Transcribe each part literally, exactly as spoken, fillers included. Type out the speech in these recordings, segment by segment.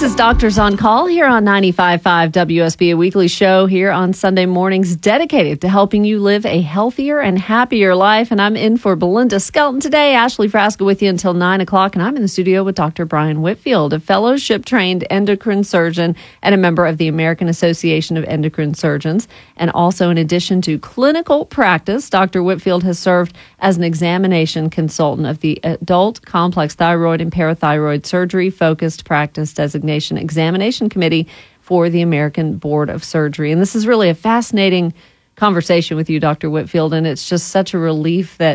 This is Doctors on Call here on ninety-five point five W S B, a weekly show here on Sunday mornings dedicated to helping you live a healthier and happier life. And I'm in for Belinda Skelton today. Ashley Frasca with you until nine o'clock. And I'm in the studio with Doctor Brian Whitfield, a fellowship-trained endocrine surgeon and a member of the American Association of Endocrine Surgeons. And also, in addition to clinical practice, Doctor Whitfield has served as an examination consultant of the Adult Complex Thyroid and Parathyroid Surgery Focused Practice Designation Examination Committee for the American Board of Surgery. And this is really a fascinating conversation with you, Doctor Whitfield, and it's just such a relief that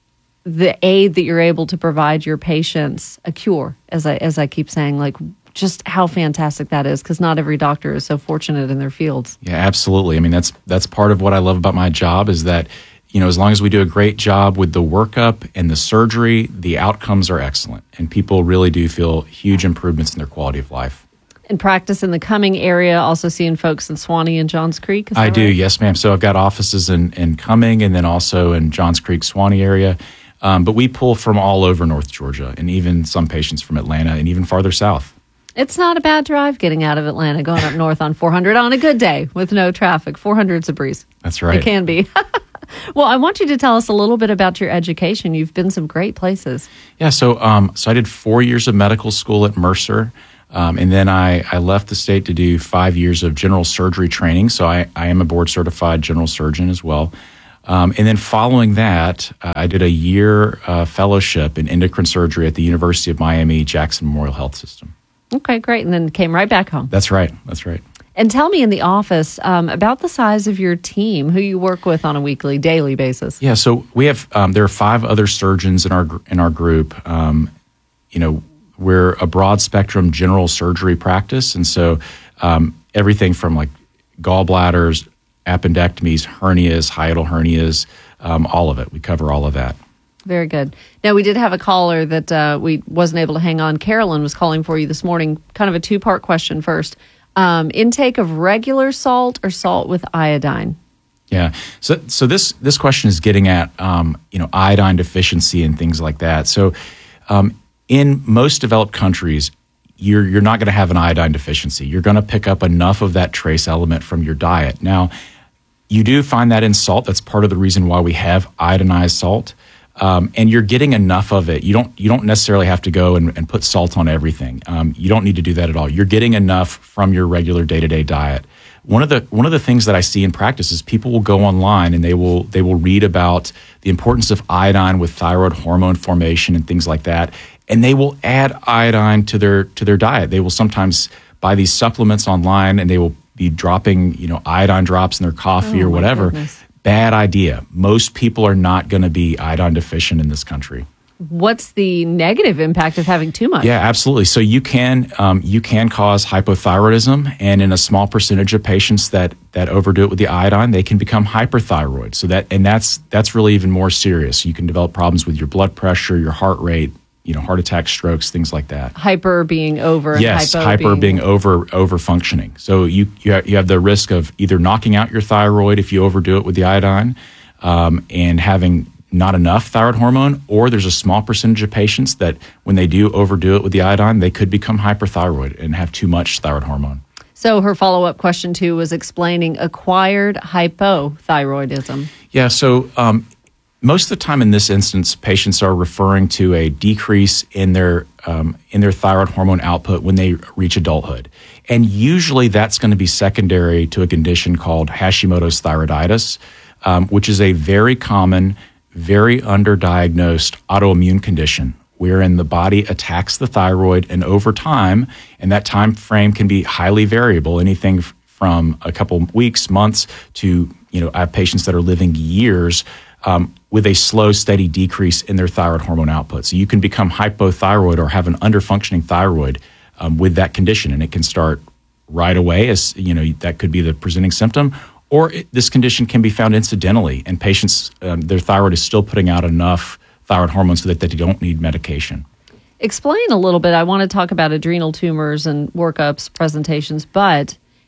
the aid that you're able to provide your patients, a cure, as I as I keep saying, like just how fantastic that is, because not every doctor is so fortunate in their fields. Yeah, absolutely. I mean, that's that's part of what I love about my job is that, you know, as long as we do a great job with the workup and the surgery, the outcomes are excellent. And people really do feel huge improvements in their quality of life. And practice in the Cumming area, also seeing folks in Suwanee and Johns Creek? I do, right? Yes, ma'am. So I've got offices in, in Cumming and then also in Johns Creek, Suwanee area. Um, but we pull from all over North Georgia and even some patients from Atlanta and even farther south. It's not a bad drive getting out of Atlanta, going up north on four hundred on a good day with no traffic. four hundred's a breeze. That's right. It can be. Well, I want you to tell us a little bit about your education. You've been some great places. Yeah, so um, so I did four years of medical school at Mercer, um, and then I, I left the state to do five years of general surgery training. So I, I am a board-certified general surgeon as well. Um, and then following that, uh, I did a year uh, fellowship in endocrine surgery at the University of Miami Jackson Memorial Health System. Okay, great. And then came right back home. That's right. That's right. And tell me in the office um, about the size of your team, who you work with on a weekly, daily basis. Yeah, so we have um, there are five other surgeons in our in our group. Um, you know, we're a broad spectrum general surgery practice, and so um, everything from like gallbladders, appendectomies, hernias, hiatal hernias, um, all of it. We cover all of that. Very good. Now, we did have a caller that uh, we wasn't able to hang on. Carolyn was calling for you this morning. Kind of a two-part question first. Um, intake of regular salt or salt with iodine? Yeah. So so this this question is getting at, um, you know, iodine deficiency and things like that. So um, in most developed countries, you're you're not going to have an iodine deficiency. You're going to pick up enough of that trace element from your diet. Now, you do find that in salt. That's part of the reason why we have iodinized salt. Um, and you're getting enough of it. You don't you don't necessarily have to go and, and put salt on everything. Um, you don't need to do that at all. You're getting enough from your regular day-to-day diet. One of the one of the things that I see in practice is people will go online and they will they will read about the importance of iodine with thyroid hormone formation and things like that, and they will add iodine to their to their diet. They will sometimes buy these supplements online and they will be dropping, you know, iodine drops in their coffee oh, or whatever. Goodness. Bad idea. Most people are not going to be iodine deficient in this country. What's the negative impact of having too much? Yeah, absolutely. So you can um, you can cause hypothyroidism, and in a small percentage of patients that that overdo it with the iodine, they can become hyperthyroid. So that and that's that's really even more serious. You can develop problems with your blood pressure, your heart rate, you know, heart attacks, strokes, things like that. Hyper being over. And yes, hypo hyper being, being over over functioning. So you you have, you have the risk of either knocking out your thyroid if you overdo it with the iodine, um, and having not enough thyroid hormone, or there's a small percentage of patients that when they do overdo it with the iodine, they could become hyperthyroid and have too much thyroid hormone. So her follow-up question too was explaining acquired hypothyroidism. Yeah, so um, most of the time in this instance, patients are referring to a decrease in their um, in their thyroid hormone output when they reach adulthood. And usually that's going to be secondary to a condition called Hashimoto's thyroiditis, um, which is a very common, very underdiagnosed autoimmune condition wherein the body attacks the thyroid, and over time, and that time frame can be highly variable, anything f- from a couple weeks, months to, you know, I have patients that are living years um, with a slow, steady decrease in their thyroid hormone output. So you can become hypothyroid or have an underfunctioning thyroid um, with that condition, and it can start right away, as you know, that could be the presenting symptom. Or it, this condition can be found incidentally, and patients, um, their thyroid is still putting out enough thyroid hormone so that they don't need medication. Explain a little bit. I want to talk about adrenal tumors and workups, presentations, but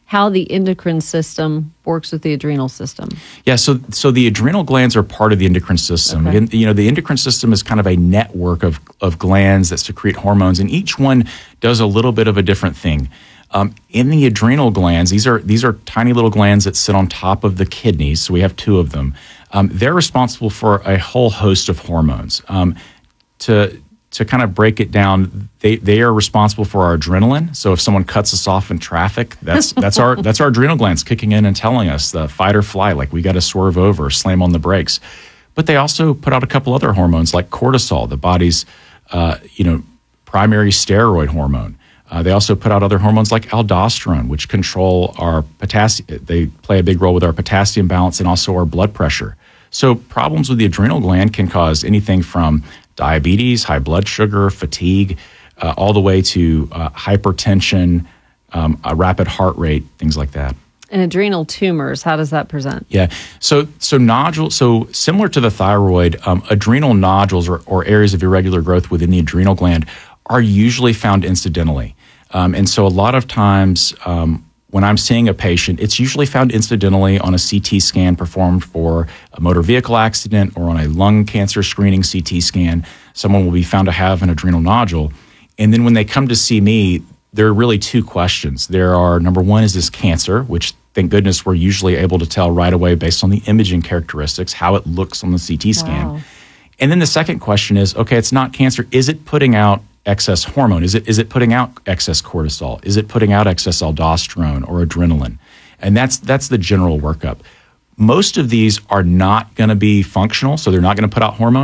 how the endocrine system works with the adrenal system. Yeah, so so the adrenal glands are part of the endocrine system. Okay. And, you know, the endocrine system is kind of a network of, of glands that secrete hormones, and each one does a little bit of a different thing. Um, in the adrenal glands, these are these are tiny little glands that sit on top of the kidneys, so we have two of them. Um, they're responsible for a whole host of hormones. Um, to to kind of break it down, they, they are responsible for our adrenaline. So if someone cuts us off in traffic, that's that's our that's our adrenal glands kicking in and telling us the fight or flight, like we got to swerve over, slam on the brakes. But they also put out a couple other hormones like cortisol, the body's uh, you know primary steroid hormone. Uh, they also put out other hormones like aldosterone, which control our potassium. They play a big role with our potassium balance and also our blood pressure. So problems with the adrenal gland can cause anything from diabetes, high blood sugar, fatigue, uh, all the way to uh, hypertension, um, a rapid heart rate, things like that. And adrenal tumors, how does that present? Yeah, so so nodules, so similar to the thyroid, um, adrenal nodules or, or areas of irregular growth within the adrenal gland are usually found incidentally. Um, and so a lot of times um, when I'm seeing a patient, it's usually found incidentally on a C T scan performed for a motor vehicle accident or on a lung cancer screening C T scan. Someone will be found to have an adrenal nodule. And then when they come to see me, there are really two questions. There are, number one, is this cancer, which thank goodness we're usually able to tell right away based on the imaging characteristics, how it looks on the C T scan. Wow. And then the second question is, okay, it's not cancer. Is it putting out excess hormone? Is it is it putting out excess cortisol? Is it putting out excess aldosterone or adrenaline? And that's that's the general workup. Most of these are not going to be functional, so they're not going to put out hormones.